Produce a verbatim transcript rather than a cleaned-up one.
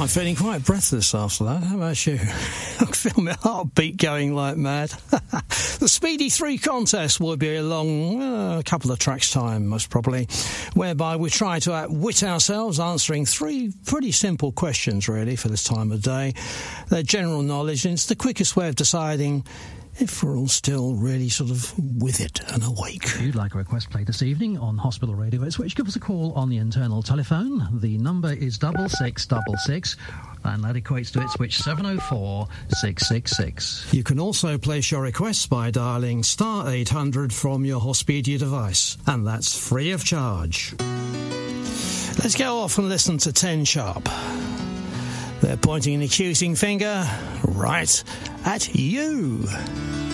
I'm feeling quite breathless after that. How about you? I feel my heartbeat going like mad. The Speedy three contest will be along uh, a couple of tracks' time, most probably, whereby we try to outwit ourselves answering three pretty simple questions, really, for this time of day. They're general knowledge, and it's the quickest way of deciding if we're all still really sort of with it and awake. If you'd like a request played this evening on Hospital Radio Ipswich, give us a call on the internal telephone. The number is double six double six, and that equates to Ipswich seven oh four six six six. You can also place your requests by dialling star eight hundred from your Hospedia device, and that's free of charge. Let's go off and listen to Ten Sharp. They're pointing an accusing finger right at you.